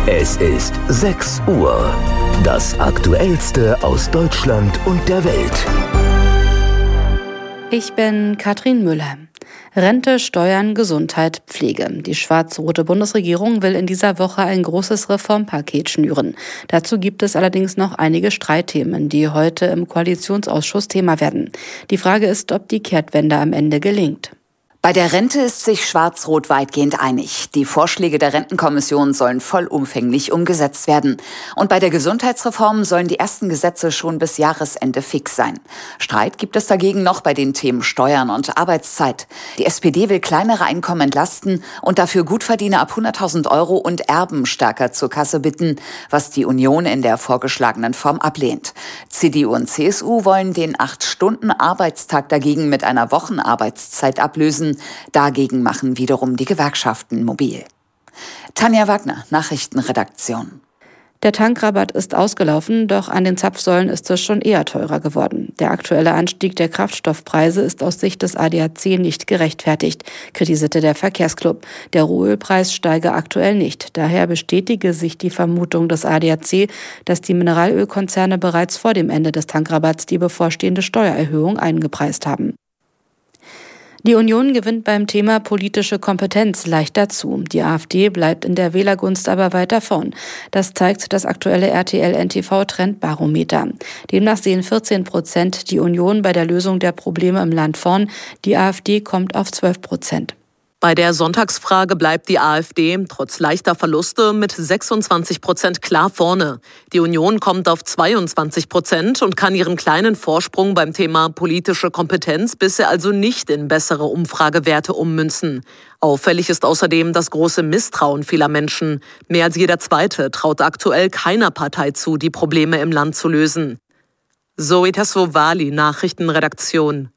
Es ist 6 Uhr. Das Aktuellste aus Deutschland und der Welt. Ich bin Katrin Müller. Rente, Steuern, Gesundheit, Pflege. Die schwarz-rote Bundesregierung will in dieser Woche ein großes Reformpaket schnüren. Dazu gibt es allerdings noch einige Streitthemen, die heute im Koalitionsausschuss Thema werden. Die Frage ist, ob die Kehrtwende am Ende gelingt. Bei der Rente ist sich Schwarz-Rot weitgehend einig. Die Vorschläge der Rentenkommission sollen vollumfänglich umgesetzt werden. Und bei der Gesundheitsreform sollen die ersten Gesetze schon bis Jahresende fix sein. Streit gibt es dagegen noch bei den Themen Steuern und Arbeitszeit. Die SPD will kleinere Einkommen entlasten und dafür Gutverdiener ab 100.000 Euro und Erben stärker zur Kasse bitten, was die Union in der vorgeschlagenen Form ablehnt. CDU und CSU wollen den 8-Stunden-Arbeitstag dagegen mit einer Wochenarbeitszeit ablösen. Dagegen machen wiederum die Gewerkschaften mobil. Tanja Wagner, Nachrichtenredaktion. Der Tankrabatt ist ausgelaufen, doch an den Zapfsäulen ist es schon eher teurer geworden. Der aktuelle Anstieg der Kraftstoffpreise ist aus Sicht des ADAC nicht gerechtfertigt, kritisierte der Verkehrsclub. Der Rohölpreis steige aktuell nicht. Daher bestätige sich die Vermutung des ADAC, dass die Mineralölkonzerne bereits vor dem Ende des Tankrabatts die bevorstehende Steuererhöhung eingepreist haben. Die Union gewinnt beim Thema politische Kompetenz leicht dazu. Die AfD bleibt in der Wählergunst aber weiter vorn. Das zeigt das aktuelle RTL-NTV-Trendbarometer. Demnach sehen 14% die Union bei der Lösung der Probleme im Land vorn. Die AfD kommt auf 12%. Bei der Sonntagsfrage bleibt die AfD trotz leichter Verluste mit 26% klar vorne. Die Union kommt auf 22% und kann ihren kleinen Vorsprung beim Thema politische Kompetenz bisher also nicht in bessere Umfragewerte ummünzen. Auffällig ist außerdem das große Misstrauen vieler Menschen. Mehr als jeder Zweite traut aktuell keiner Partei zu, die Probleme im Land zu lösen. Zoe Tassovali, Nachrichtenredaktion.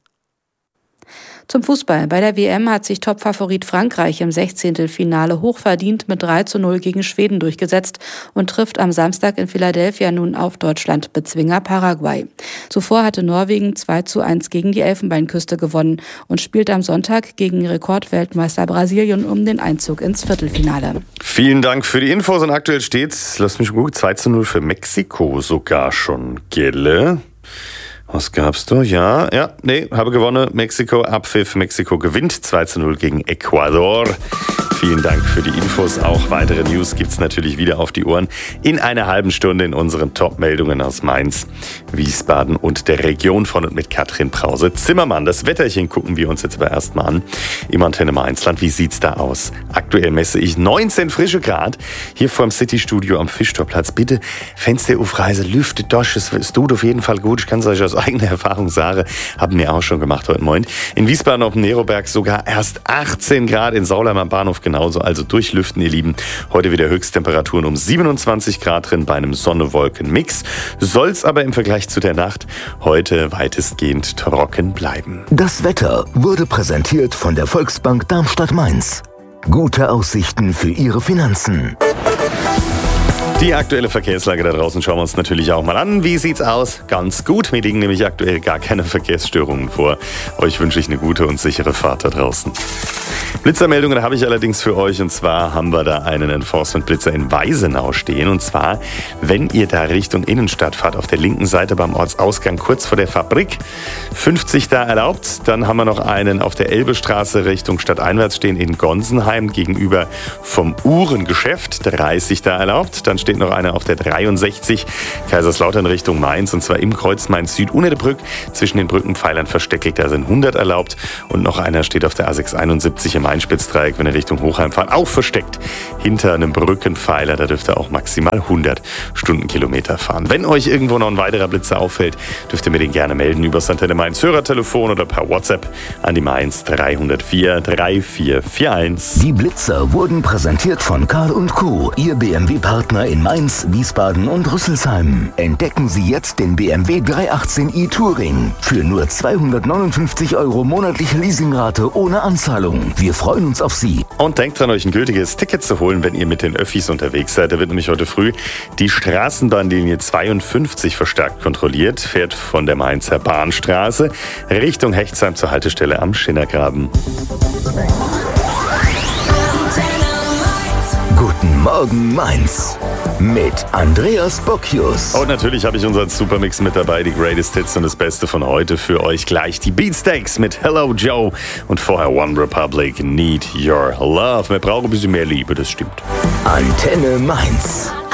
Zum Fußball. Bei der WM hat sich Topfavorit Frankreich im 16. Finale hochverdient mit 3:0 gegen Schweden durchgesetzt und trifft am Samstag in Philadelphia nun auf Deutschland-Bezwinger Paraguay. Zuvor hatte Norwegen 2:1 gegen die Elfenbeinküste gewonnen und spielt am Sonntag gegen Rekordweltmeister Brasilien um den Einzug ins Viertelfinale. Vielen Dank für die Infos und aktuell steht's, lass mich gut, 2:0 für Mexiko sogar schon, Gelle. Was gab's da? Habe gewonnen. Mexiko, Abpfiff. Mexiko gewinnt 2:0 gegen Ecuador. Vielen Dank für die Infos. Auch weitere News gibt's natürlich wieder auf die Ohren in einer halben Stunde in unseren Top-Meldungen aus Mainz, Wiesbaden und der Region von und mit Katrin Brause-Zimmermann. Das Wetterchen gucken wir uns jetzt aber erstmal an. Im Antenne Mainzland, wie sieht's da aus? Aktuell messe ich 19 frische Grad hier vorm City-Studio am Fischtorplatz. Bitte Fenster auf Reise, lüftet durch. Es tut auf jeden Fall gut. Ich kann es euch aus eigener Erfahrung sagen. Haben wir auch schon gemacht heute Morgen. In Wiesbaden auf dem Neroberg sogar erst 18 Grad, in Saulheim am Bahnhof genauso, also durchlüften, ihr Lieben. Heute wieder Höchsttemperaturen um 27 Grad drin bei einem Sonne-Wolken-Mix. Soll's aber im Vergleich zu der Nacht heute weitestgehend trocken bleiben. Das Wetter wurde präsentiert von der Volksbank Darmstadt-Mainz. Gute Aussichten für Ihre Finanzen. Die aktuelle Verkehrslage da draußen schauen wir uns natürlich auch mal an. Wie sieht's aus? Ganz gut. Mir liegen nämlich aktuell gar keine Verkehrsstörungen vor. Euch wünsche ich eine gute und sichere Fahrt da draußen. Blitzermeldungen habe ich allerdings für euch. Und zwar haben wir da einen Enforcement-Blitzer in Weisenau stehen. Und zwar, wenn ihr da Richtung Innenstadt fahrt, auf der linken Seite beim Ortsausgang kurz vor der Fabrik, 50 da erlaubt. Dann haben wir noch einen auf der Elbestraße Richtung Stadteinwärts stehen in Gonsenheim gegenüber vom Uhrengeschäft, 30 da erlaubt. Dann steht noch einer auf der 63 Kaiserslautern Richtung Mainz, und zwar im Kreuz Mainz Süd unter der Brücke. Zwischen den Brückenpfeilern versteckelt, da sind 100 erlaubt. Und noch einer steht auf der A671 im Einspitzdreieck, wenn ihr Richtung Hochheim fahrt, auch versteckt hinter einem Brückenpfeiler. Da dürft ihr auch maximal 100 Stundenkilometer fahren. Wenn euch irgendwo noch ein weiterer Blitzer auffällt, dürft ihr mir den gerne melden über das Antenne Mainz Hörertelefon oder per WhatsApp an die Mainz 304 3441. Die Blitzer wurden präsentiert von Karl & Co., Ihr BMW-Partner in Mainz, Wiesbaden und Rüsselsheim. Entdecken Sie jetzt den BMW 318i Touring für nur 259 € monatliche Leasingrate ohne Anzahlung. Wir freuen uns auf Sie. Und denkt dran, euch ein gültiges Ticket zu holen, wenn ihr mit den Öffis unterwegs seid. Da wird nämlich heute früh die Straßenbahnlinie 52 verstärkt kontrolliert, fährt von der Mainzer Bahnstraße Richtung Hechtsheim zur Haltestelle am Schinnergraben. Guten Guten Morgen Mainz mit Andreas Bocchius. Und natürlich habe ich unseren Supermix mit dabei, die Greatest Hits und das Beste von heute für euch gleich. Die Beatsteaks mit Hello Joe und vorher One Republic, Need Your Love. Wir brauchen ein bisschen mehr Liebe, das stimmt. Antenne Mainz.